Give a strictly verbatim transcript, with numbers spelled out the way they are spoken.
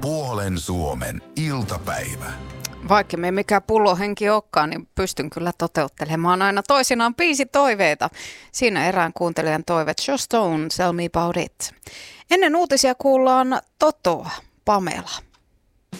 Puolen Suomen iltapäivä. Vaikka me ei mikään pullohenki olekaan, niin pystyn kyllä toteuttelemaan aina toisinaan biisitoiveita. Siinä erään kuuntelijan toiveet Joss Stone, Tell Me About It. Ennen uutisia kuullaan Totoa, Pamela.